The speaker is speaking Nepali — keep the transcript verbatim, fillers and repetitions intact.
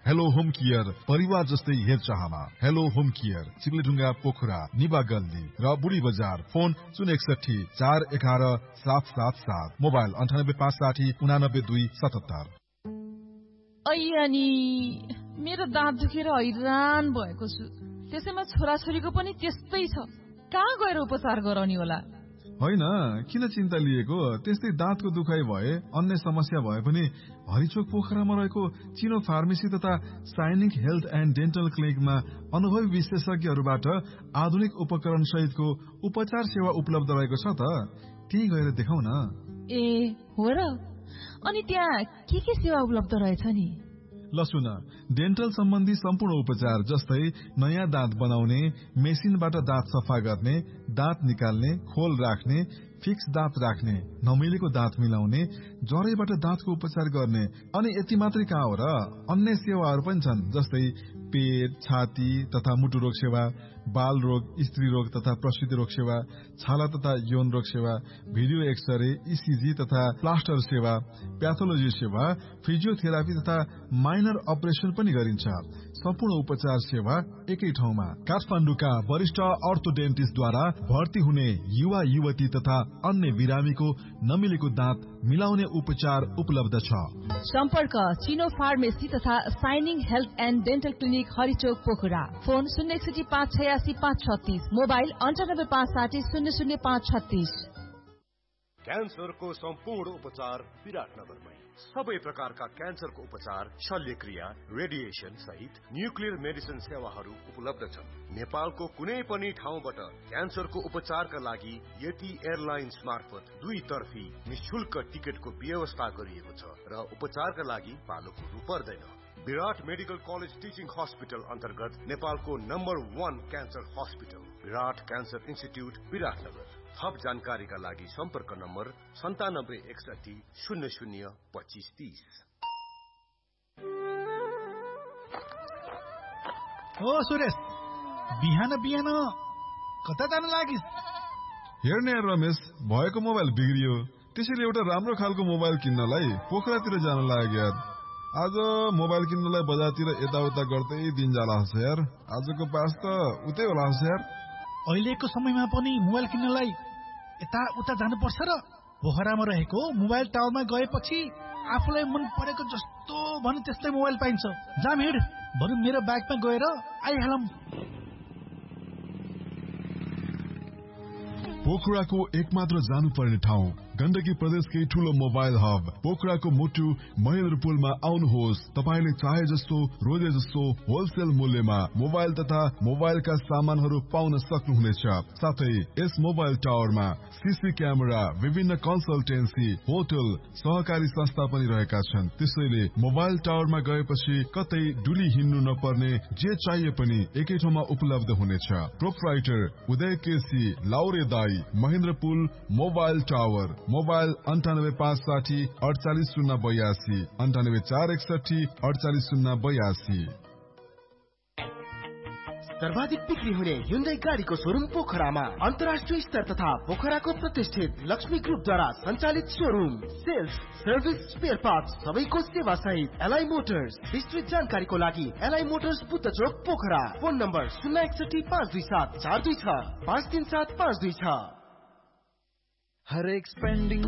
हेलो होम केयर परिवार जस्तै हेरचाहमा। हेलो होम केयर चिप्लेढुङ्गा पोखरा निबा गल्ली र बुढी बजार। फोन शून्य एकसठी चार एघार सात सात सात। मोबाइल अन्ठानब्बे पाँच साठी उनानब्बे दुई सतहत्तर। अनि मेरो दाँत दुखेर हैरान भएको छु। त्यसैमा छोराछोरीको पनि त्यस्तै छ। कहाँ गएर उपचार गराउने होला? होइन, किन चिन्ता लिएको? त्यस्तै दाँतको दुखाइ भए, अन्य समस्या भए पनि हरिचोक पोखरामा रहेको चिनो फार्मेसी तथा साइनिङ हेल्थ एन्ड डेन्टल क्लिनिकमा अनुभवी विशेषज्ञहरूबाट आधुनिक उपकरण सहितको उपचार सेवा उपलब्ध रहेको छ त। त्यही गएर देखाउ न। ए हो र? अनि त्यहाँ के के सेवा उपलब्ध रहेछ नि? ल सुन, डेन्टल सम्बन्धी सम्पूर्ण उपचार जस्तै नयाँ दाँत बनाउने, मेसिनबाट दाँत सफा गर्ने, दाँत निकाल्ने, खोल राख्ने, फिक्स दाँत राख्ने, नमिलेको दाँत मिलाउने, जरैबाट दाँतको उपचार गर्ने। अनि यति मात्रै कहाँ हो र, अन्य सेवाहरू पनि छन् जस्तै पेट, छाती तथा मुटु रोग सेवा, बाल रोग, स्त्री रोग तथा प्रसूति रोग सेवा, छाला तथा यौन रोग सेवा, भिडियो एक्सरे, इसिजी तथा प्लास्टर सेवा, प्याथोलोजी सेवा, फिजियोथेरापी तथा माइनर अपरेसन पनि गरिन्छ। सम्पूर्ण उपचार सेवा एकै ठाउँमा। काठमाडौँका वरिष्ठ अर्थोडेन्टिस्टद्वारा भर्ती हुने युवा युवती तथा अन्य बिरामीको नमिलेको दाँत मिलाउने उपचार उपलब्ध छ। सम्पर्क चिनो फार्मेसी तथा shining health and dental clinic हरिचोक Pokhara. Phone शून्य एकसठी पाँच छयासी पाँच छत्तीस। मोबाइल अन्ठानब्बे पाँच साठी शून्य शून्य पाँच छत्तीस। क्यान्सरको सम्पूर्ण उपचार विराटनगरमै। सबै प्रकारका क्यान्सरको उपचार, शल्यक्रिया, रेडिएसन सहित न्युक्लियर मेडिसिन सेवाहरू उपलब्ध छन्। नेपालको कुनै पनि ठाउँबाट क्यान्सरको उपचारका लागि यति एयरलाइन्स मार्फत दुई तर्फी निशुल्क टिकटको व्यवस्था गरिएको छ र उपचारका लागि पालो कुर्नु पर्दैन। विराट मेडिकल कलेज टिचिङ हस्पिटल अन्तर्गत नेपालको नम्बर वान क्यान्सर हस्पिटल विराट क्यान्सर इन्स्टिट्युट विराटनगर। थप जानकारीका लागि सम्पर्क नम्बर सन्तानब्बे एकसठी शून्य शून्य पच्चिस तीस। ओ सुरेश, बिहान बिहान कता जान लागिस? हेर्ने रमेश, भएको मोबाइल बिग्रियो, त्यसैले एउटा राम्रो खालको मोबाइल किन्नलाई पोखरातिर जान लाग्यो। आज मोबाइल किन्नलाई बजारतिर यताउता गर्दै दिन जाला हस् यार। आजको पास त उतै होला हस् यार। अहिलेको समयमा पनि मोबाइल किन्नलाई यता उता जानुपर्छ र? पोखरामा रहेको मोबाइल टावरमा गएपछि आफूलाई मन परेको जस्तो भने त्यस्तै मोबाइल पाइन्छ। जाम हिँड, बरु मेरो ब्यागमा गएर आइहालौँ। पोखराको एकमात्र जानुपर्ने ठाउँ, गण्डकी प्रदेशकै ठूलो मोबाइल हब पोखराको मुटु महेन्द्रपुलमा आउनुहोस्। तपाईले चाहे जस्तो रोजे जस्तो होलसेल मूल्यमा मोबाइल तथा मोबाइलका सामानहरू पाउन सक्नुहुनेछ। साथै यस मोबाइल टावरमा सीसी क्यामेरा, विभिन्न कन्सल्टेन्सी, होटल, सहकारी संस्था पनि रहेका छन्। त्यसैले मोबाइल टावरमा गएपछि कतै डुली हिँड्नु नपर्ने, जे चाहिए पनि एकै ठाउँमा उपलब्ध हुनेछ। प्रोप्राइटर उदय केसी लाउरे दाई, महेन्द्रपुल मोबाइल टावर। मोबाइल अन्ठानब्बे पाँच साठी अडचालिस शून्य बयासी, अन्ठानब्बे चार एकसठी अडचालिस शून्य बयासी। सर्वाधिक बिक्री हुने ह्युन्डाई गाडीको शोरूम पोखरामा। अन्तर्राष्ट्रिय स्तर तथा पोखराको प्रतिष्ठित लक्ष्मी ग्रुपद्वारा सञ्चालित showroom. Sales, service, spare parts सबैको सेवा सहित एलआई मोटर्स। विस्तृत जानकारीको लागि एलआई मोटर्स बुद्ध चोक पोखरा। फोन नम्बर शून्य एकसठी पाँच दुई सात चार दुई छ पाँच तीन सात पाँच दुई छ। हर एक्सपेन्डिङ